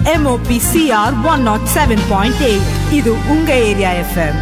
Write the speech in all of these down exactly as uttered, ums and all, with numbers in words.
M O P C R one oh seven point eight. இது உங்க area FM.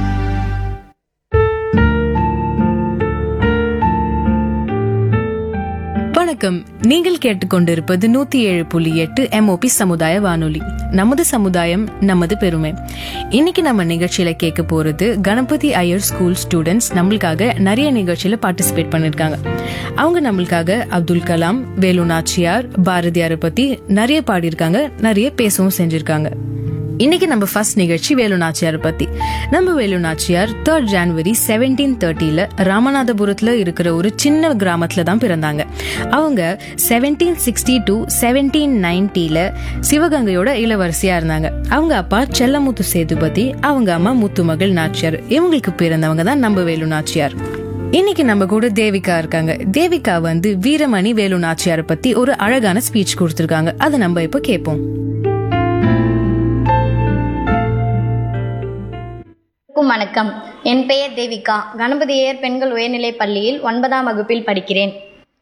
வணக்கம். நீங்கள் கேட்டுக்கொண்டிருப்பது நூத்தி ஏழு புள்ளி எட்டு எம்ஓபி சமுதாய வானொலி. நமது சமுதாயம் நமது பெருமை. இன்னைக்கு நம்ம நிகழ்ச்சியில கேட்க போறது கணபதி ஐயர் ஸ்கூல் ஸ்டூடெண்ட்ஸ் நம்மளுக்காக நிறைய நிகழ்ச்சியில பார்ட்டிசிபேட் பண்ணிருக்காங்க. அவங்க நம்மளுக்காக அப்துல் கலாம், வேலு நாச்சியார், பாரதியாரை பத்தி நிறைய பாடியிருக்காங்க, நிறைய பேசவும் செஞ்சிருக்காங்க. இன்னைக்கு நம்ம ஃபர்ஸ்ட் நிகழ்ச்சி வேலு நாச்சியார் பத்தி. நம்ம வேலு நாச்சியார் தேர்ட் ஜனவரி செவன்டீன் தேர்ட்டில ராமநாதபுரத்துல இருக்கிற ஒரு சின்ன கிராமத்துல தான் பிறந்தாங்க. அவங்க செவன்டீன் சிக்ஸ்டி டூ செவன்டீன் நைன்டில சிவகங்கையோட இளவரசியா இருந்தாங்க. அவங்க அப்பா செல்லமுத்து சேதுபதி, அவங்க அம்மா முத்துமகள் நாச்சியார். இவங்களுக்கு பிறந்தவங்க தான் நம்ம வேலு நாச்சியார். இன்னைக்கு நம்ம கூட தேவிகா இருக்காங்க. தேவிகா வந்து வீரமணி வேலு நாச்சியாரை பத்தி ஒரு அழகான ஸ்பீச் கொடுத்திருக்காங்க. அதை நம்ம இப்ப கேட்போம். வணக்கம். என் பெயர் தேவிகா. கணபதி ஐயர் பெண்கள் உயர்நிலைப் பள்ளியில் ஒன்பதாம் வகுப்பில் படிக்கிறேன்.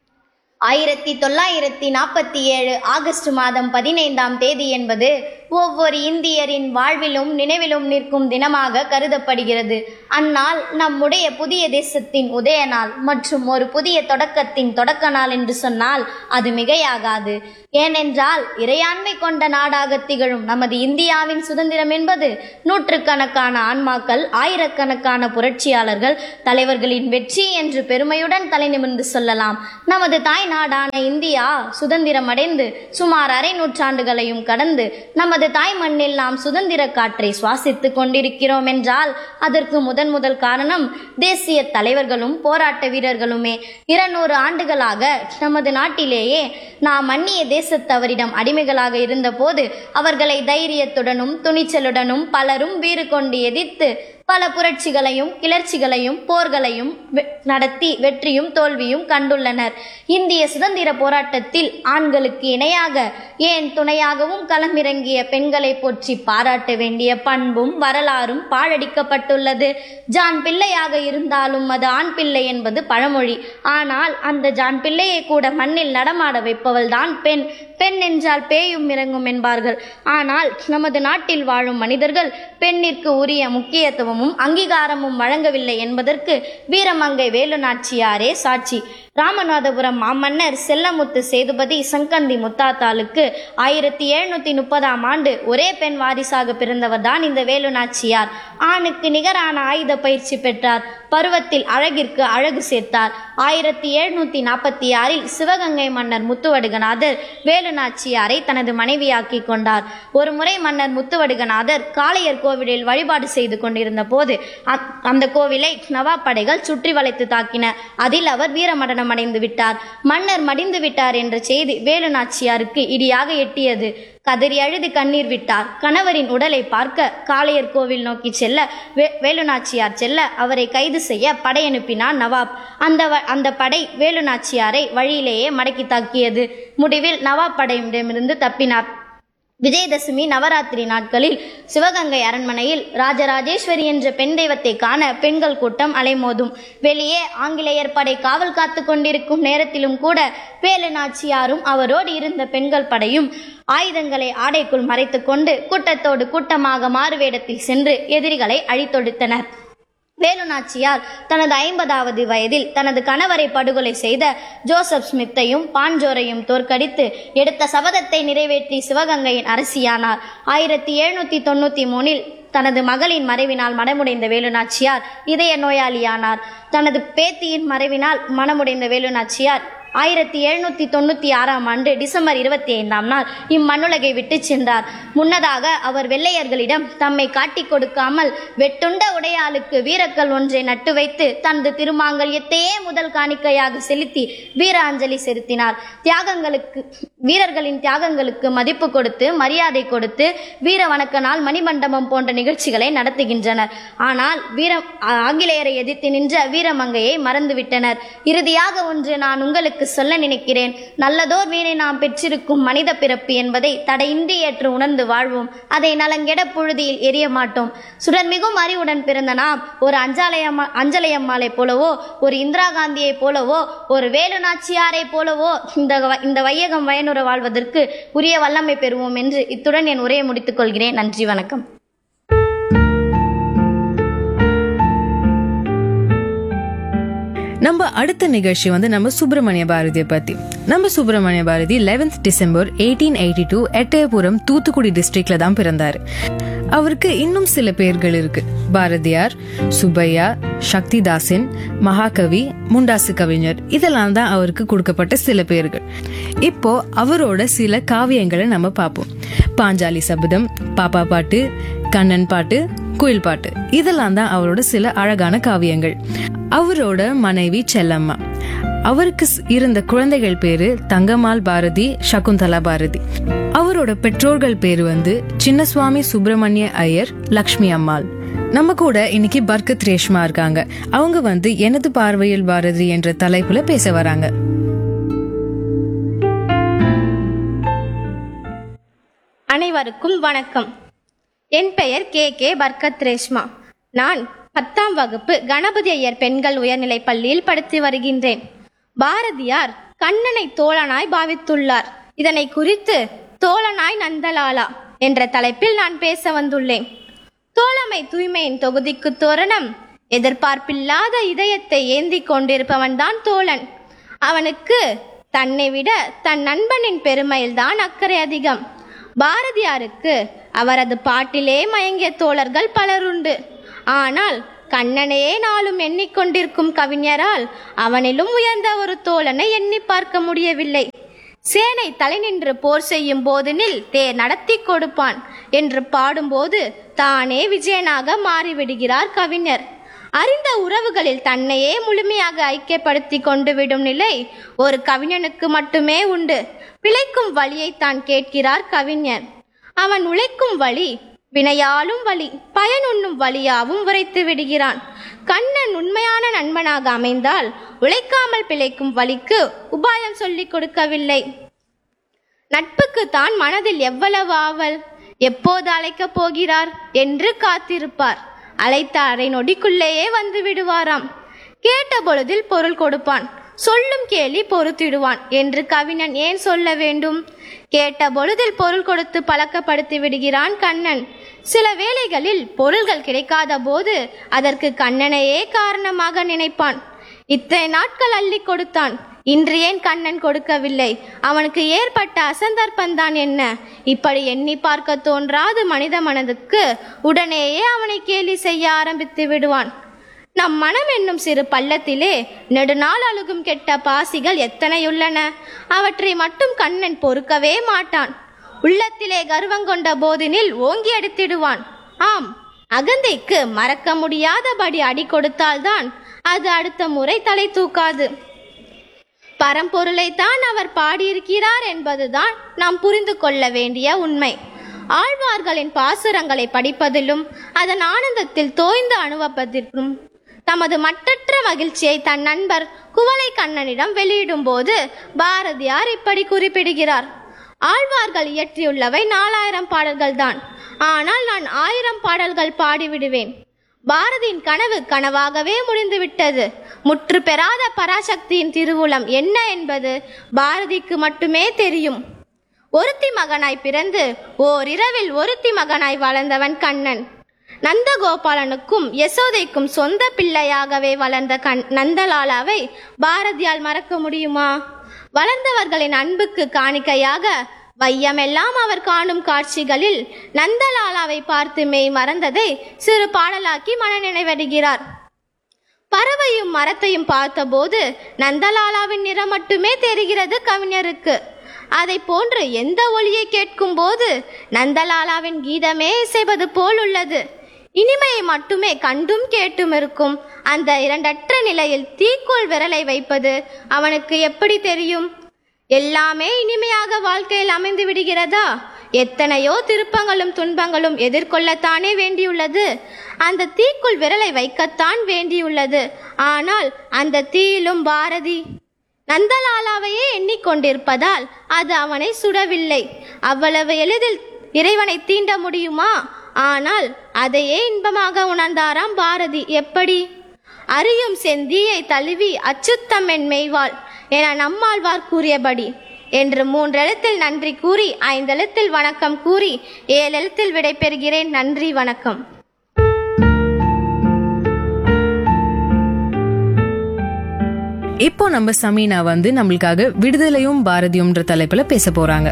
ஆயிரத்தி தொள்ளாயிரத்தி நாற்பத்தி ஏழு ஆகஸ்ட் மாதம் பதினைந்தாம் தேதி என்பது ஒவ்வொரு இந்தியரின் வாழ்விலும் நினைவிலும் நிற்கும் தினமாக கருதப்படுகிறது. அந்நாள் நம்முடைய புதிய தேசத்தின் உதய நாள் மற்றும் ஒரு புதிய தொடக்கத்தின் தொடக்க நாள் என்று சொன்னால் அது மிகையாகாது. ஏனென்றால் இறையாண்மை கொண்ட நாடாக திகழும் நமது இந்தியாவின் சுதந்திரம் என்பது நூற்றுக்கணக்கான ஆன்மாக்கள், ஆயிரக்கணக்கான புரட்சியாளர்கள், தலைவர்களின் வெற்றி என்று பெருமையுடன் தலைநிமிர்ந்து சொல்லலாம். நமது தாய் நாடான இந்தியா சுதந்திரம் அடைந்து சுமார் அரை நூற்றாண்டுகளையும் கடந்து நமது தாய் மண்ணில் நாம் சுதந்திர காற்றை சுவாசித்துக் கொண்டிருக்கிறோம் என்றால் அதற்கு முதன் முதல் காரணம் தேசிய தலைவர்களும் போராட்ட வீரர்களுமே. இருநூறு ஆண்டுகளாக நமது நாட்டிலேயே நாம் அந்நிய தேசத்தவரிடம் அடிமைகளாக இருந்த போது அவர்களை தைரியத்துடனும் துணிச்சலுடனும் பலரும் வீறு கொண்டு எதிர்த்து பல புரட்சிகளையும் கிளர்ச்சிகளையும் போர்களையும் நடத்தி வெற்றியும் தோல்வியும் கண்டுள்ளனர். இந்திய சுதந்திர போராட்டத்தில் ஆண்களுக்கு இணையாக ஏன் துணையாகவும் களமிறங்கிய பெண்களை போற்றி பாராட்ட வேண்டிய பண்பும் வரலாறும் பாழடிக்கப்பட்டுள்ளது. ஜான் பிள்ளையாக இருந்தாலும் அது ஆண் பிள்ளை என்பது பழமொழி. ஆனால் அந்த ஜான் பிள்ளையை கூட மண்ணில் நடமாட வைப்பவள் தான் பெண். பெண் என்றால் பேயும் இறங்கும் என்பார்கள். ஆனால் நமது நாட்டில் வாழும் மனிதர்கள் பெண்ணிற்கு உரிய முக்கியத்துவமும் அங்கீகாரமும் வழங்கவில்லை என்பதற்கு வீரமங்கை வேலு நாச்சியாரே சாட்சி. ராமநாதபுரம் மாமன்னர் செல்லமுத்து சேதுபதி சங்கந்தி முத்தாத்தாளுக்கு ஆயிரத்தி எழுநூத்தி முப்பதாம் ஆண்டு ஒரே பெண் வாரிசாக பிறந்தவர் தான் இந்த வேலு நாச்சியார். ஆணுக்கு நிகரான ஆயுத பயிற்சி பெற்றார். பருவத்தில் அழகிற்கு அழகு சேர்த்தார். ஆயிரத்தி எழுநூத்தி நாற்பத்தி ஆறில் சிவகங்கை மன்னர் முத்துவடுகநாதர் வேலு நாச்சியாரை தனது மனைவியாக்கி கொண்டார். ஒரு முறை மன்னர் முத்துவடுகநாதர் காளையர் கோவிலில் வழிபாடு செய்து கொண்டிருந்த போது அந்த கோவிலை நவாப் படைகள் சுற்றி வளைத்து தாக்கின. அதில் அவர் வீரமரணம் அடைந்து விட்டார். மன்னர் மடிந்து விட்டார் என்ற செய்தி வேலு நாச்சியாருக்கு இடியாக எட்டியது. கதறி அழுது கண்ணீர் விட்டார். கணவரின் உடலை பார்க்க காளையர் கோவில் நோக்கி செல்ல வே வேலு நாச்சியார் செல்ல அவரை கைது செய்ய படையனுப்பினார் நவாப். அந்த அந்த படை வேலு நாச்சியாரை வழியிலேயே மடக்கி தாக்கியது. முடிவில் நவாப் படையிடமிருந்து தப்பினார். விஜயதசமி நவராத்திரி நாட்களில் சிவகங்கை அரண்மனையில் ராஜராஜேஸ்வரி என்ற பெண் தெய்வத்தை காண பெண்கள் கூட்டம் அலைமோதும். வெளியே ஆங்கிலேயர் படை காவல் காத்து கொண்டிருக்கும் நேரத்திலும் கூட வேலு நாச்சியாரும் அவரோடு இருந்த பெண்கள் படையும் ஆயுதங்களை ஆடைக்குள் மறைத்து கொண்டு கூட்டத்தோடு கூட்டமாக மாறுவேடத்தில் சென்று எதிரிகளை அழித்தொடுத்தனர். வேலு நாச்சியார் தனது ஐம்பதாவது வயதில் தனது கணவரை படுகொலை செய்த ஜோசப் ஸ்மித்தையும் பாஞ்சோரையும் தோற்கடித்து எடுத்த சபதத்தை நிறைவேற்றி சிவகங்கையின் அரசியானார். ஆயிரத்தி எழுநூத்தி தொண்ணூத்தி மூணில் தனது மகளின் மறைவினால் மனமுடைந்த வேலு நாச்சியார் இதய நோயாளியானார். தனது பேத்தியின் மறைவினால் மனமுடைந்த வேலு நாச்சியார் ஆயிரத்தி எழுநூத்தி தொண்ணூத்தி ஆறாம் ஆண்டு டிசம்பர் இருபத்தி ஐந்தாம் நாள் இம்மண்ணுலகை விட்டு சென்றார். முன்னதாக அவர் வெள்ளையர்களிடம் தம்மை காட்டிக் கொடுக்காமல் வெட்டுண்ட உடையாளுக்கு வீரக்கல் ஒன்றை நட்டு வைத்து தனது திருமாங்கல்யத்தையே முதல் காணிக்கையாக செலுத்தி வீர அஞ்சலி செலுத்தினார். தியாகங்களுக்கு வீரர்களின் தியாகங்களுக்கு மதிப்பு கொடுத்து மரியாதை கொடுத்து வீர வணக்க நாள் மணிமண்டபம் போன்ற நிகழ்ச்சிகளை நடத்துகின்றனர். ஆனால் வீர ஆங்கிலேயரை எதிர்த்து நின்ற வீரமங்கையை மறந்துவிட்டனர். இறுதியாக ஒன்று நான் உங்களுக்கு சொல்ல நினைக்கிறேன். நல்லதோர் வீணை நாம் பெற்றிருக்கும் மனித பிறப்பு என்பதை தடையின்றி ஏற்று உணர்ந்து வாழ்வோம். அதை நலங்கெட புழுதியில் எரிய மாட்டோம். சுடர்மிகும் அறிவுடன் பிறந்த நாம் ஒரு அஞ்சாலையம்மா அஞ்சலையம்மாளை போலவோ, ஒரு இந்திரா காந்தியை போலவோ, ஒரு வேலு நாச்சியாரை போலவோ இந்த இந்த வையகம் வயனு பயனுற வாழ்வதற்கு உரிய வல்லமை பெறுவோம் என்று இத்துடன் என் உரையை முடித்துக் கொள்கிறேன். நன்றி, வணக்கம். நம்ம அடுத்த நிகழ்ச்சி வந்து நம்ம சுப்பிரமணிய பாரதியை பத்தி. நம்ம Subramaniya Bharathi eleventh December eighteen eighty two Ettayapuram Thoothukudi டிஸ்ட்ரிக்ட்ல தான் பிறந்தாரு. அவருக்கு இன்னும் சில பேர்கள் இருக்கு. பாரதியார், சுப்பையா, சக்திதாசன், மகாகவி, முண்டாசு கவிஞர், இதெல்லாம் தான் அவருக்கு கொடுக்கப்பட்ட சில பேர்கள். இப்போ அவரோட சில காவியங்களை நம்ம பார்ப்போம். பாஞ்சாலி சபதம், பாப்பா பாட்டு, கண்ணன் பாட்டு, குயில் பாட்டு, இதெல்லாம் தான் அவரோட சில அழகான காவியங்கள். அவரோட மனைவி செல்லம்மா. அவருக்கு இருந்த குழந்தைகள் பேரு தங்கம்மாள் பாரதி, சகுந்தலா பாரதி. அவரோட பெற்றோர்கள் பேரு வந்து சின்னசுவாமி சுப்பிரமணிய ஐயர், லக்ஷ்மி அம்மாள். நம்ம கூட இன்னைக்கு பர்கத் ரேஷ்மா இருக்காங்க. அவங்க வந்து எனது பார்வையில் பாரதி என்ற தலைப்புல பேச வராங்க. அனைவருக்கும் வணக்கம். என் பெயர் கே கே பர்கத் ரேஷ்மா. நான் பத்தாம் வகுப்பு கணபதி ஐயர் பெண்கள் உயர்நிலைப் பள்ளியில் படித்து வருகின்றேன். பாரதியார் கண்ணனை தோழனாய் பாவித்துள்ளார். இதனை குறித்து தோழனாய் நந்தலாலா என்ற தலைப்பில் நான் பேச வந்துள்ளேன். தோழமை தூய்மையின் தொகுதிக்கு தோரணம். எதிர்பார்ப்பில்லாத இதயத்தை ஏந்தி கொண்டிருப்பவன்தான் தோழன். அவனுக்கு தன்னை விட தன் நண்பனின் பெருமையில்தான் அக்கறை அதிகம். பாரதியாருக்கு அவரது பாட்டிலே மயங்கிய தோழர்கள் பலருண்டு. ஆனால் கண்ணனையே நாளும் எண்ணிக்கொண்டிருக்கும் கவிஞரால் அவனிலும் உயர்ந்த ஒரு தோழனை எண்ணி பார்க்க முடியவில்லை. சேனை தலை நின்று போர் செய்யும் போதினில் தேர் நடத்தி கொடுப்பான் என்று பாடும்போது தானே விஜயனாக மாறிவிடுகிறார் கவிஞர். அறிந்த உறவுகளில் தன்னையே முழுமையாக ஐக்கியப்படுத்தி கொண்டு விடும் நிலை ஒரு கவிஞனுக்கு மட்டுமே உண்டு. பிழைக்கும் வழியை தான் கேட்கிறார் கவிஞர். அவன் உழைக்கும் வழி வினையாலும் வழி, பயனுண்ணும் வழியாவும் உரைத்து விடுகிறான். கண்ணன் உண்மையான நண்பனாக அமைந்தால் உழைக்காமல் பிழைக்கும் வழிக்கு உபாயம் சொல்லிக் கொடுக்கவில்லை. நட்புக்கு தான் மனதில் எவ்வளவு ஆவல், எப்போது அழைக்கப் போகிறார் என்று காத்திருப்பார். அழைத்த அரை நொடிக்குள்ளேயே வந்து விடுவாராம். கேட்ட பொழுதில் பொருள் கொடுப்பான், சொல்லும் கேலி பொறுத்திடுவான் என்று கவிஞன் ஏன் சொல்ல வேண்டும்? கேட்ட பொழுதில் பொருள் கொடுத்து பழக்கப்படுத்தி விடுகிறான் கண்ணன். சில வேளைகளில் பொருள்கள் கிடைக்காத போது அதற்கு கண்ணனையே காரணமாக நினைப்பான். இத்தனை நாட்கள் அள்ளி கொடுத்தான், இன்று ஏன் கண்ணன் கொடுக்கவில்லை? அவனுக்கு ஏற்பட்ட அசந்தர்ப்பந்தான் என்ன? இப்படி எண்ணி பார்க்க தோன்றாது மனித மனதுக்கு உடனேயே அவனை கேலி செய்ய ஆரம்பித்து விடுவான். நம் மனம் என்னும் சிறு பள்ளத்திலே நெடுநாள் அழுகும் கெட்ட பாசிகள் எத்தனையுள்ளன. அவற்றை மட்டும் கண்ணன் பொறுக்கவே மாட்டான். உள்ளத்திலே கர்வங்கொண்ட போதினில் ஓங்கி அடித்திடுவான். ஆம், அகந்தைக்கு மறக்க முடியாதபடி அடி கொடுத்தால்தான் அது அடுத்த முறை தலை தூக்காது. பரம்பொருளைத்தான் அவர் பாடியிருக்கிறார் என்பதுதான் நாம் புரிந்து கொள்ள வேண்டிய உண்மை. ஆழ்வார்களின் பாசுரங்களை படிப்பதிலும் அதன் ஆனந்தத்தில் தோய்ந்து அனுபவத்திற்கும் தமது மட்டற்ற மகிழ்ச்சியை தன் நண்பர் குவளை கண்ணனிடம் வெளியிடும் போது பாரதியார் இப்படி குறிப்பிடுகிறார். ஆழ்வார்கள் இயற்றியுள்ளவை நாலாயிரம் பாடல்கள் தான். ஆனால் நான் ஆயிரம் பாடல்கள் பாடிவிடுவேன். பாரதியின் கனவு கனவாகவே முடிந்துவிட்டது. முற்று பெறாத பராசக்தியின் திருவுளம் என்ன என்பது பாரதிக்கு மட்டுமே தெரியும். ஒருத்தி மகனாய் பிறந்து ஓரிரவில் ஒருத்தி மகனாய் வளர்ந்தவன் கண்ணன். நந்தகோபாலனுக்கும் யசோதைக்கும் சொந்த பிள்ளையாகவே வளர்ந்த கண் நந்தலாலாவை பாரதியால் மறக்க முடியுமா? வளர்ந்தவர்களின் அன்புக்கு காணிக்கையாக வையமெல்லாம் அவர் காணும் காட்சிகளில் நந்தலாலாவை பார்த்து மெய் மறந்ததை சிறு பாடலாக்கி மன நினைவடைகிறார். பறவையும் மரத்தையும் பார்த்தபோது நந்தலாலாவின் நிறம் மட்டுமே தெரிகிறது கவிஞருக்கு. அதை போன்று எந்த ஒலியை கேட்கும் போது நந்தலாலாவின் கீதமே இசைவது போல் உள்ளது. இனிமையை மட்டுமே கண்டும் கேட்டும் இருக்கும் அந்த இரண்டற்ற நிலையில் தீக்கோள் விரலை வைப்பது அவனுக்கு எப்படி தெரியும்? எல்லாமே இனிமையாக வாழ்க்கையில் அமைந்து விடுகிறதா? எத்தனையோ திருப்பங்களும் துன்பங்களும் எதிர்கொள்ளத்தானே வேண்டியுள்ளது. அந்த தீக்குள் விரலை வைக்கத்தான் வேண்டியுள்ளது. ஆனால் அந்த தீயிலும் பாரதி நந்தலாலாவையே எண்ணிக்கொண்டிருப்பதால் அது அவனை சுடவில்லை. அவ்வளவு எளிதில் இறைவனை தீண்ட முடியுமா? ஆனால் அதையே இன்பமாக உணர்ந்தாராம் பாரதி. எப்படி? அறியும் செந்தீயை தழுவி அச்சுத்தம் என் மெய்வாள் என நம்மாழ்வார் கூறியபடி என்று மூன்றெழுத்தில் நன்றி கூறி ஐந்தெழுத்தில் வணக்கம் கூறி ஏழெழுத்தில் விடை பெறுகிறேன். நன்றி, வணக்கம். இப்போ நம்ம சமீனா வந்து நம்மளுக்காக விடுதலையும் பாரதியும்ன்ற தலைப்புல பேச போறாங்க.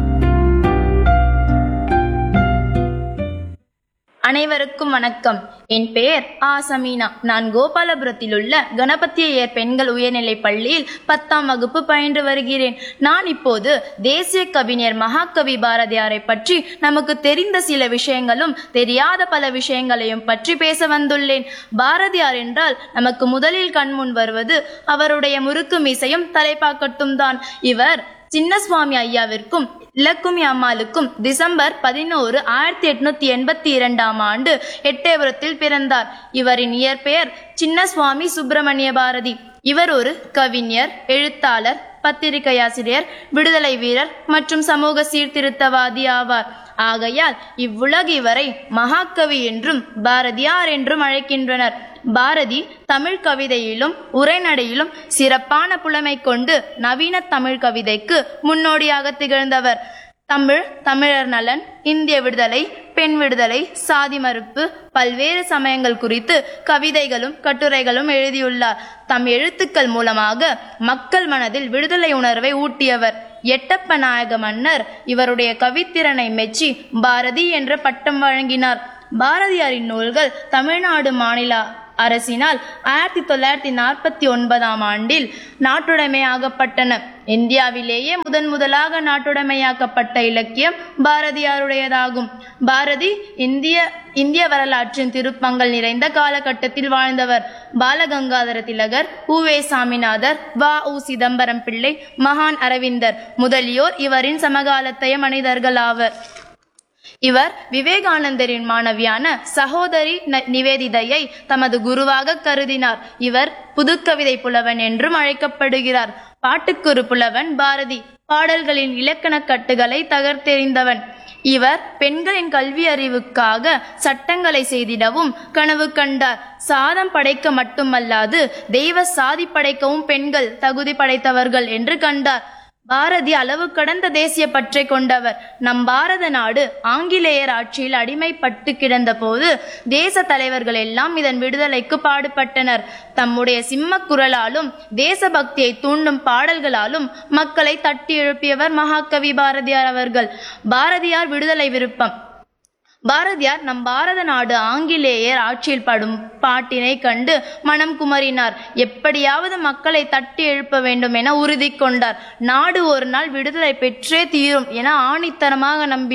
அனைவருக்கும் வணக்கம். என் பெயர் ஆ சமீனா. நான் கோபாலபுரத்தில் உள்ள கணபதி ஐயர் பெண்கள் உயர்நிலை பள்ளியில் பத்தாம் வகுப்பு பயின்று வருகிறேன். நான் இப்போது தேசிய கவிஞர் மகாகவி பாரதியாரை பற்றி நமக்கு தெரிந்த சில விஷயங்களும் தெரியாத பல விஷயங்களையும் பற்றி பேச வந்துள்ளேன். பாரதியார் என்றால் நமக்கு முதலில் கண்முன் வருவது அவருடைய முறுக்கு மீசையும் தலைப்பாக்கட்டும் தான். இவர் சின்னசுவாமி ஐயாவிற்கும் இலக்குமி அம்மாளுக்கும் டிசம்பர் பதினோரு ஆயிரத்தி எட்நூத்தி எண்பத்தி இரண்டாம் ஆண்டு எட்டயபுரத்தில் பிறந்தார். இவரின் இயற்பெயர் சின்னசுவாமி சுப்பிரமணிய பாரதி. இவர் ஒரு கவிஞர், எழுத்தாளர், பத்திரிகையாசிரியர், விடுதலை வீரர் மற்றும் சமூக சீர்திருத்தவாதி ஆவார். ஆகையால் இவ்வுலகு இவரை மகாகவி என்றும் பாரதியார் என்றும் அழைக்கின்றனர். பாரதி தமிழ் கவிதையிலும் உரைநடையிலும் சிறப்பான புலமை கொண்டு நவீன தமிழ் கவிதைக்கு முன்னோடியாக திகழ்ந்தவர். தமிழ், தமிழர் நலன், இந்திய விடுதலை, பெண் விடுதலை, சாதி மறுப்பு, பல்வேறு சமயங்கள் குறித்து கவிதைகளும் கட்டுரைகளும் எழுதியுள்ளார். தம் எழுத்துக்கள் மூலமாக மக்கள் மனதில் விடுதலை உணர்வை ஊட்டியவர். எட்டப்ப நாயக மன்னர் இவருடைய கவித்திறனை மெச்சி பாரதி என்ற பட்டம் வழங்கினார். பாரதியாரின் நூல்கள் தமிழ்நாடு மாநில அரசினால் ஆயிரத்தி தொள்ளாயிரத்தி நாற்பத்தி ஒன்பதாம் ஆண்டில் நாட்டுடைமையாகப்பட்டன. இந்தியாவிலேயே முதன் முதலாக நாட்டுடைமையாக்கப்பட்ட இலக்கியம் பாரதியாருடையதாகும். பாரதி இந்திய இந்திய வரலாற்றின் திருப்பங்கள் நிறைந்த காலகட்டத்தில் வாழ்ந்தவர். பாலகங்காதர திலகர், உ வே சாமிநாதர், வ உ சிதம்பரம் பிள்ளை, மகான் அரவிந்தர் முதலியோர் இவரின் சமகாலத்தைய மனிதர்கள் ஆவர். இவர் விவேகானந்தரின் மாணவியான சகோதரி நிவேதிதையை தமது குருவாக கருதினார். இவர் புதுக்கவிதை புலவன் என்றும் அழைக்கப்படுகிறார். பாட்டுக்குரு புலவன் பாரதி பாடல்களின் இலக்கண கட்டுகளை தகர்த்தெறிந்தவன். இவர் பெண்களின் கல்வி அறிவுக்காக சட்டங்களை செய்திடவும் கனவு கண்டார். சாதம் படைக்க மட்டுமல்லாது தெய்வ சாதி படைக்கவும் பெண்கள் தகுதி படைத்தவர்கள் என்று கண்டார். பாரதி அளவு கடந்த தேசிய பற்றை கொண்டவர். நம் பாரத நாடு ஆங்கிலேயர் ஆட்சியில் அடிமைப்பட்டு கிடந்த போது தேச தலைவர்கள் எல்லாம் இதன் விடுதலைக்கு பாடுபட்டனர். தம்முடைய சிம்ம குரலாலும் தேசபக்தியை தூண்டும் பாடல்களாலும் மக்களை தட்டி எழுப்பியவர் மகாகவி பாரதியார் அவர்கள். பாரதியார் விடுதலை விருப்பம். பாரதியார் நம் பாரத நாடு ஆங்கிலேயர் ஆட்சியில் படும் பாட்டினை கண்டு மனம் குமரினார். எப்படியாவது மக்களை தட்டி எழுப்ப வேண்டும் என உறுதி கொண்டார். நாடு ஒரு நாள் விடுதலை பெற்றே தீரும் என ஆணித்தரமாக நம்பி